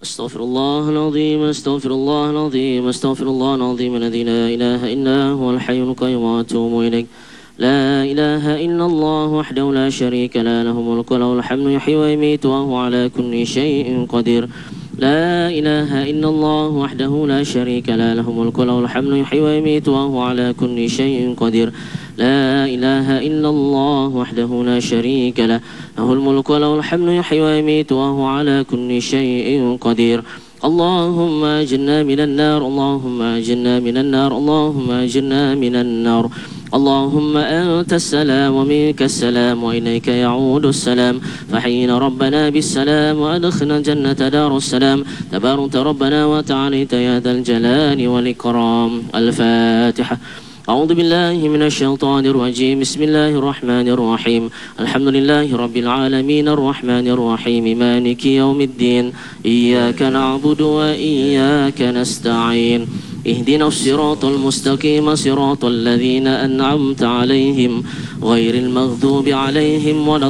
أستغفر الله العظيم أستغفر الله العظيم أستغفر الله العظيم الذي لا إله إلا هو الحي القيوم وأتوب إليه. لا إله إلا الله وحده لا شريك له الملك وله الحمد يحيي ويميت وهو على كل شيء قدير. لا إله إلا الله وحده لا شريك له الملك وله الحمد يحيي ويميت وهو على كل شيء قدير. لا إله إلا الله وحده لا شريك له الملك وله الحمد يحيي ويميت وهو على كل شيء قدير. اللهم أجرنا من النار اللهم أجرنا من النار اللهم أجرنا من النار. اللهم أنت السلام ومنك السلام وإليك يعود السلام. فحينا ربنا بالسلام وأدخلنا الجنة دار السلام. تبارك ربنا وتعاليت يا ذا الجلال والإكرام. الفاتحة. أعوذ بالله من الشيطان الرجيم. بسم الله الرحمن الرحيم. الحمد لله رب العالمين الرحمن الرحيم مالك يوم الدين. إياك نعبد وإياك نستعين. اهدنا الصراط المستقيم صراط الذين أنعمت عليهم غير المغضوب عليهم ولا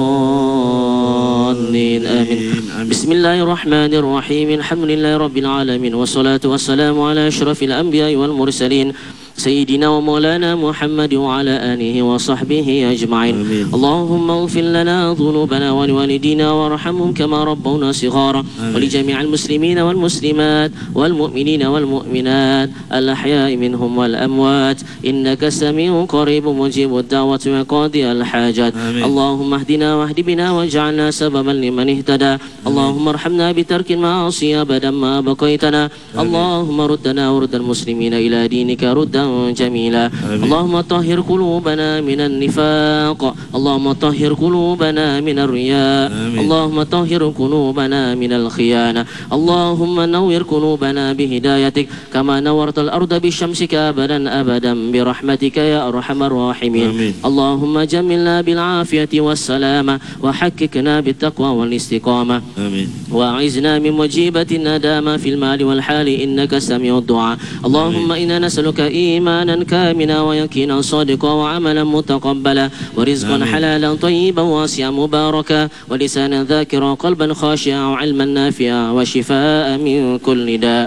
الضالين آمين. بسم الله الرحمن الرحيم. الحمد لله رب العالمين والصلاة والسلام على أشرف الأنبياء والمرسلين سيدنا ومولانا محمد وعلى آله وصحبه أجمعين. اللهم اغفر لنا ذنوبنا ولوالدينا وارحمهم كما ربونا صغارا. ولجميع المسلمين والمسلمات والمؤمنين والمؤمنات الأحياء منهم والأموات إنك سميع قريب مجيب الدعوة وقاضي الحاجات. اللهم اهدنا واهد بنا واجعلنا سببا لمن اهتدى. اللهم ارحمنا بترك المعاصي أبدا ما بقيتنا. اللهم ردنا ورد المسلمين إلى دينك ردا جميلا. اللهم طهر قلوبنا من النفاق. اللهم طهر قلوبنا من الرياء. اللهم طهر قلوبنا من الخيانة. اللهم نور قلوبنا بهدايتك كما نورت الأرض بشمسك أبدا أبدا برحمتك يا أرحم الراحمين. اللهم جملنا بالعافية والسلامة وحققنا بالتقوى والاستقامة. وأعزنا من مجيبة الندامة في المال والحال إنك سميع الدعاء. اللهم إنا نسألك إيمانا كاملا ويقينا صادقا وعملا متقبلا ورزقا حلالا طيبا واسعا مباركا ولسانا ذاكرا قلبا خاشعا وعلما نافعا وشفاء من كل داء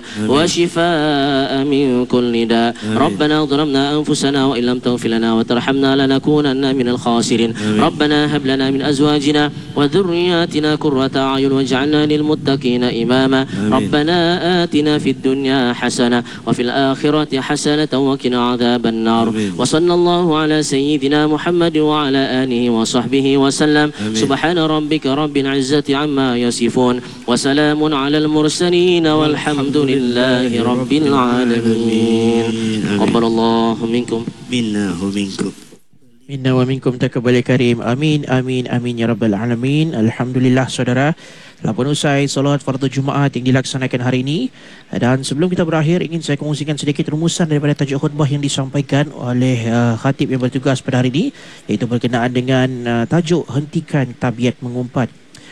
وشفاء من كل داء. ربنا ظلمنا أنفسنا وإن لم تغفر لنا وترحمنا لنكونن من الخاسرين. ربنا هب لنا من أزواجنا وذرياتنا قرة أعين واجعلنا للمتقين إماما. ربنا آتنا في الدنيا حسنة وفي الآخرة حسنة وقنا عذاب النار. وصلى الله على سيدنا محمد وعلى آله وصحبه وسلم. سبحان ربك رب العزة عما يصفون وسلام على المرسلين والحمد لله رب العالمين. قبل الله منكم منا ومنكم Minna wa minkum taqabbal karim. Amin amin amin ya rabbal alamin. Alhamdulillah saudara, telah pun usai solat fardu Jumaat yang dilaksanakan hari ini. Dan sebelum kita berakhir, ingin saya kongsikan sedikit rumusan daripada tajuk khutbah yang disampaikan oleh khatib yang bertugas pada hari ini, iaitu berkenaan dengan tajuk hentikan tabiat mengumpat.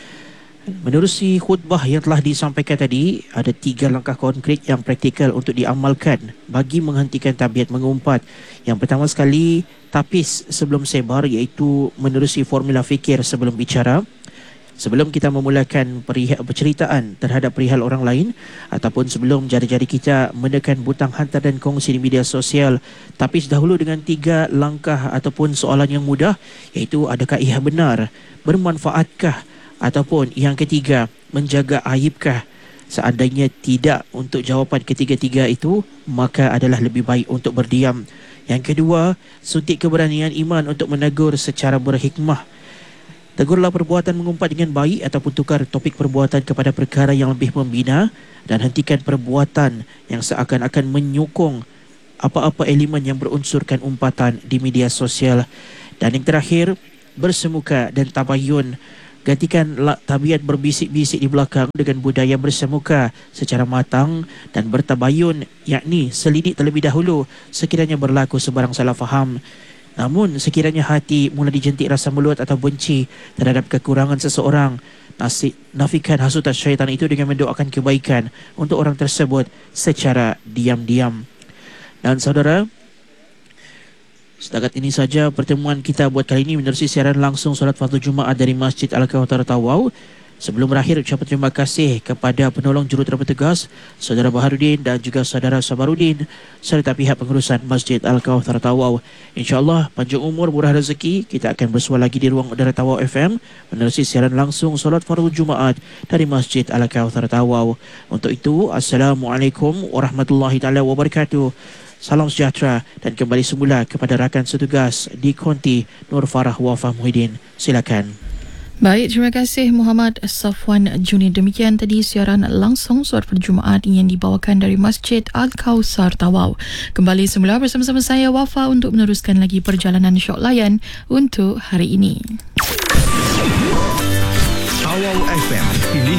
Menerusi khutbah yang telah disampaikan tadi, ada 3 langkah konkret yang praktikal untuk diamalkan bagi menghentikan tabiat mengumpat. Yang pertama sekali, tapis sebelum sebar, iaitu menerusi formula fikir sebelum bicara. Sebelum kita memulakan perceritaan terhadap perihal orang lain, ataupun sebelum jari-jari kita menekan butang hantar dan kongsi di media sosial, tapis dahulu dengan 3 langkah ataupun soalan yang mudah, iaitu adakah ia benar, bermanfaatkah, ataupun yang ketiga, menjaga aibkah. Seandainya tidak untuk jawapan ketiga-tiga itu, maka adalah lebih baik untuk berdiam. Yang kedua, suntik keberanian iman untuk menegur secara berhikmah. Tegurlah perbuatan mengumpat dengan baik ataupun tukar topik perbuatan kepada perkara yang lebih membina, dan hentikan perbuatan yang seakan-akan menyokong apa-apa elemen yang berunsurkan umpatan di media sosial. Dan yang terakhir, bersemuka dan tabayun. Gantikan tabiat berbisik-bisik di belakang dengan budaya bersemuka secara matang dan bertabayun, yakni selidik terlebih dahulu sekiranya berlaku sebarang salah faham. Namun sekiranya hati mula dijentik rasa meluat atau benci terhadap kekurangan seseorang, nafikan hasutan syaitan itu dengan mendoakan kebaikan untuk orang tersebut secara diam-diam. Dan saudara, setakat ini saja pertemuan kita buat kali ini menerusi siaran langsung solat fardu Jumaat dari Masjid Al-Kauthar Tawau. Sebelum berakhir, ucapan terima kasih kepada penolong jurutera bertugas Saudara Baharudin dan juga Saudara Sabarudin serta pihak pengurusan Masjid Al-Kauthar Tawau. InsyaAllah panjang umur, murah rezeki. Kita akan bersua lagi di ruang udara Tawau FM menerusi siaran langsung solat fardu Jumaat dari Masjid Al-Kauthar Tawau. Untuk itu, Assalamualaikum warahmatullahi taala wabarakatuh. Salam sejahtera dan kembali semula kepada rakan setugas di Konti Nur Farah Wafah Muhyiddin. Silakan. Baik, terima kasih Muhammad Safwan Junid. Demikian tadi siaran langsung solat fardu Jumaat yang dibawakan dari Masjid Al-Kauthar Tawau. Kembali semula bersama-sama saya Wafa untuk meneruskan lagi perjalanan syok layan untuk hari ini. Tawau FM.